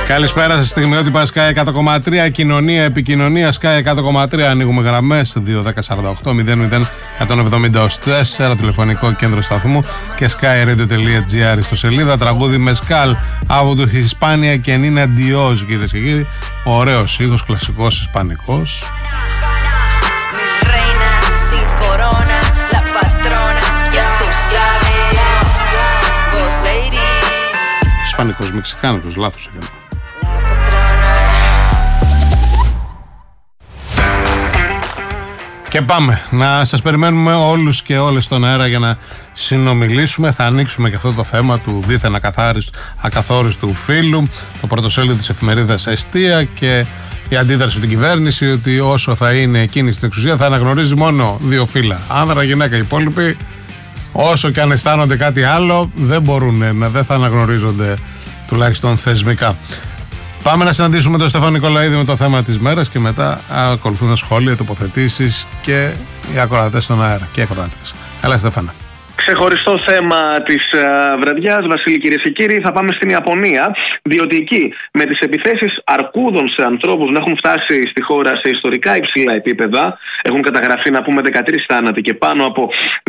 Καλησπέρα σας, στιγμιότυπα Sky 100,3, κοινωνία, επικοινωνία Sky 100,3. Ανοίγουμε γραμμές 2-10-48-001-170-174, τηλεφωνικό κέντρο σταθμού και skyradio.gr στο σελίδα. Τραγούδι Μεσκάλ από του Ισπάνια και Νίνα Ντιόζ, κυρίες και κύριοι. Ωραίος ήχος, κλασικός ισπανικός. Ισπανικός, μεξικάνικος, λάθος έκανα. Και πάμε, να σας περιμένουμε όλους και όλες στον αέρα για να συνομιλήσουμε. Θα ανοίξουμε και αυτό το θέμα του δίθεν ακαθόριστου φίλου, το πρωτοσέλιδο της εφημερίδας Εστία, και η αντίδραση από την κυβέρνηση ότι όσο θα είναι εκείνη στην εξουσία θα αναγνωρίζει μόνο δύο φύλλα, άνδρα, γυναίκα. Οι υπόλοιποι, όσο και αν αισθάνονται κάτι άλλο, δεν θα αναγνωρίζονται, τουλάχιστον θεσμικά. Πάμε να συναντήσουμε τον Στέφανο Νικολαίδη με το θέμα της μέρας και μετά ακολουθούν σχόλια, τοποθετήσεις και οι ακροατές στον αέρα και οι ακροάτες. Έλα, Στέφανα. Ξεχωριστό θέμα της βραδιάς, Βασίλη, κυρίες και κύριοι, θα πάμε στην Ιαπωνία, διότι εκεί με τις επιθέσεις αρκούδων σε ανθρώπους να έχουν φτάσει στη χώρα σε ιστορικά υψηλά επίπεδα, έχουν καταγραφεί, να πούμε, 13 θάνατοι και πάνω από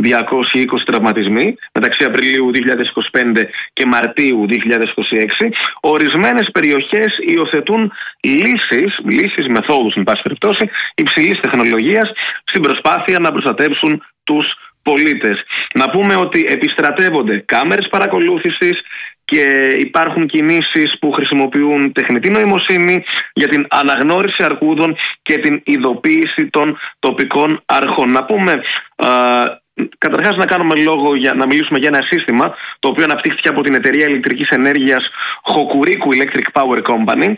220 τραυματισμοί μεταξύ Απριλίου 2025 και Μαρτίου 2026, ορισμένες περιοχές υιοθετούν λύσεις, μεθόδους, εν πάση περιπτώσει, υψηλής τεχνολογίας στην προσπάθεια να προστατεύσουν τους πολίτες. Να πούμε ότι επιστρατεύονται κάμερες παρακολούθησης και υπάρχουν κινήσεις που χρησιμοποιούν τεχνητή νοημοσύνη για την αναγνώριση αρκούδων και την ειδοποίηση των τοπικών αρχών. Να πούμε, καταρχάς να μιλήσουμε για ένα σύστημα το οποίο αναπτύχθηκε από την εταιρεία ηλεκτρικής ενέργειας Hokuriku Electric Power Company.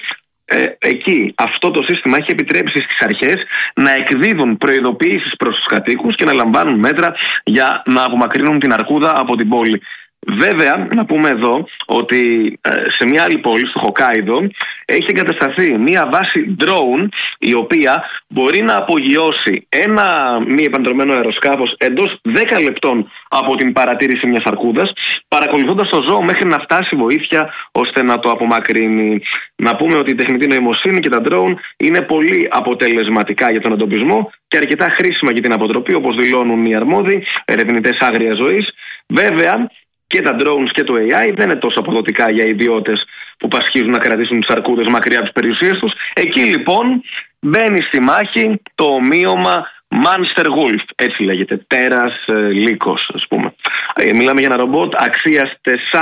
Εκεί αυτό το σύστημα έχει επιτρέψει στις αρχές να εκδίδουν προειδοποιήσεις προς τους κατοίκους και να λαμβάνουν μέτρα για να απομακρύνουν την αρκούδα από την πόλη. Βέβαια, να πούμε εδώ ότι σε μια άλλη πόλη, στο Χοκάιδο, έχει εγκατασταθεί μια βάση drone η οποία μπορεί να απογειώσει ένα μη επανδρωμένο αεροσκάφος εντός 10 λεπτών από την παρατήρηση μιας αρκούδας, παρακολουθώντας το ζώο μέχρι να φτάσει βοήθεια ώστε να το απομακρύνει. Να πούμε ότι η τεχνητή νοημοσύνη και τα drone είναι πολύ αποτελεσματικά για τον εντοπισμό και αρκετά χρήσιμα για την αποτροπή, όπως δηλώνουν οι αρμόδιοι ερευνητές άγριας ζωής. Βέβαια, και τα drones και το AI δεν είναι τόσο αποδοτικά για ιδιώτες που πασχίζουν να κρατήσουν τους αρκούδες μακριά από τις περιουσίες τους. Εκεί λοιπόν μπαίνει στη μάχη το ομοίωμα Monster Wolf, έτσι λέγεται, τέρας λύκος, ας πούμε. Μιλάμε για ένα ρομπότ αξίας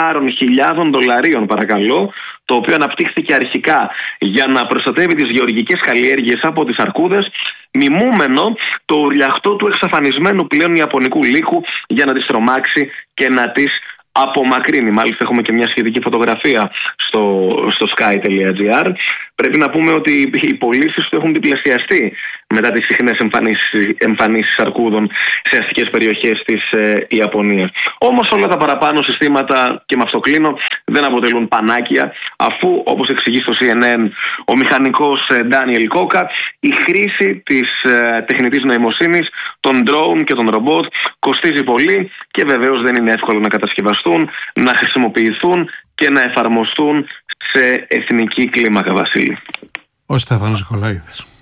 $4.000, παρακαλώ, το οποίο αναπτύχθηκε αρχικά για να προστατεύει τις γεωργικές καλλιέργειες από τις αρκούδες, μιμούμενο το ουρλιαχτό του εξαφανισμένου πλέον ιαπωνικού λύκου για να τις τρομάξει και να τις απομακρύνει. Μάλιστα έχουμε και μια σχετική φωτογραφία στο sky.gr. Πρέπει να πούμε ότι οι πωλήσεις του έχουν διπλασιαστεί μετά τις συχνές εμφανίσεις αρκούδων σε αστικές περιοχές της Ιαπωνίας. Όμως όλα τα παραπάνω συστήματα, και με αυτό κλείνω, δεν αποτελούν πανάκια, αφού, όπως εξηγεί στο CNN ο μηχανικός Ντάνιελ Κόκα, η χρήση της τεχνητής νοημοσύνης, των drone και των ρομπότ κοστίζει πολύ και βεβαίως δεν είναι εύκολο να κατασκευαστούν, να χρησιμοποιηθούν και να εφαρμοστούν σε εθνική κλίμακα, Βασίλη. Ο Στέφανος Νικολαίδης.